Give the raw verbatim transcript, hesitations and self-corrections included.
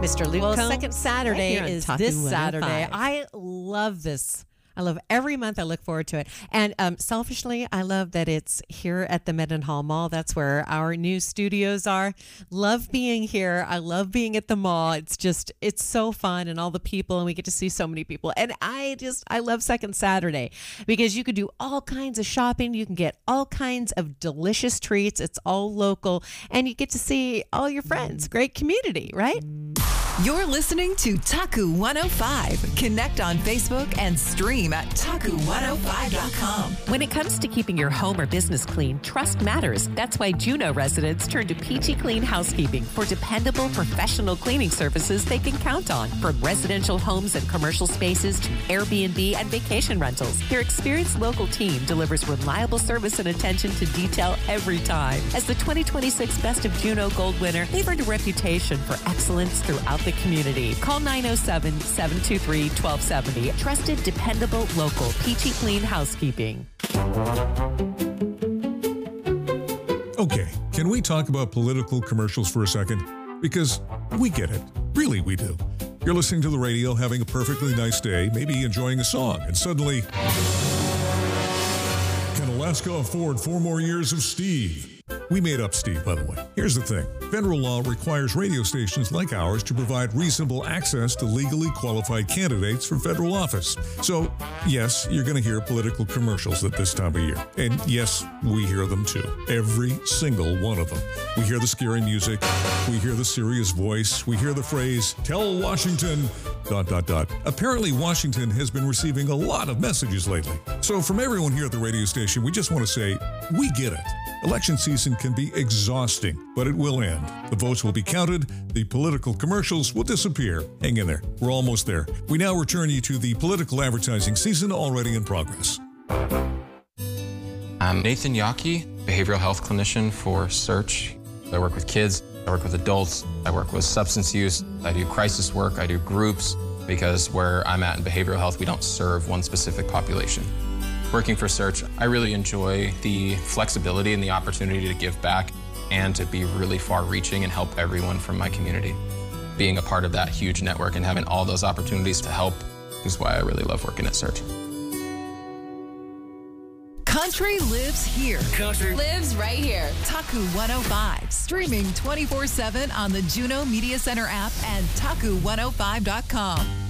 Mister Luke Well, Combs. second Saturday Right here on is Taku this one oh Saturday. five. I love this. I love every month. I look forward to it. And um, selfishly, I love that it's here at the Mendenhall Mall. That's where our new studios are. Love being here. I love being at the mall. It's just, it's so fun and all the people, and we get to see so many people. And I just, I love Second Saturday because you could do all kinds of shopping. You can get all kinds of delicious treats. It's all local, and you get to see all your friends. Great community, right? You're listening to Taku one oh five. Connect on Facebook and stream at taku one oh five dot com. When it comes to keeping your home or business clean, trust matters. That's why Juneau residents turn to Peachy Clean Housekeeping for dependable professional cleaning services they can count on. From residential homes and commercial spaces to Airbnb and vacation rentals, their experienced local team delivers reliable service and attention to detail every time. As the twenty twenty-six Best of Juneau Gold winner, they've earned a reputation for excellence throughout the community. Call nine oh seven, seven two three, one two seven oh. Trusted, dependable, local Peachy Clean Housekeeping. Okay, can we talk about political commercials for a second? Because we get it. Really, we do. You're listening to the radio, having a perfectly nice day, maybe enjoying a song, and suddenly... Can Alaska afford four more years of Steve? We made up Steve, by the way. Here's the thing. Federal law requires radio stations like ours to provide reasonable access to legally qualified candidates for federal office. So, yes, you're going to hear political commercials at this time of year. And yes, we hear them too. Every single one of them. We hear the scary music. We hear the serious voice. We hear the phrase, tell Washington, dot, dot, dot. Apparently, Washington has been receiving a lot of messages lately. So from everyone here at the radio station, we just want to say, we get it. Election season can be exhausting, but it will end. The votes will be counted. The political commercials will disappear. Hang in there. We're almost there. We now return you to the political advertising season already in progress. I'm Nathan Yockey, behavioral health clinician for Search. I work with kids, I work with adults, I work with substance use, I do crisis work, I do groups, because where I'm at in behavioral health, we don't serve one specific population. Working for Search, I really enjoy the flexibility and the opportunity to give back and to be really far-reaching and help everyone from my community. Being a part of that huge network and having all those opportunities to help is why I really love working at Search. Country lives here. Country lives right here. Taku one oh five, streaming twenty-four seven on the Juneau Media Center app and taku one oh five dot com.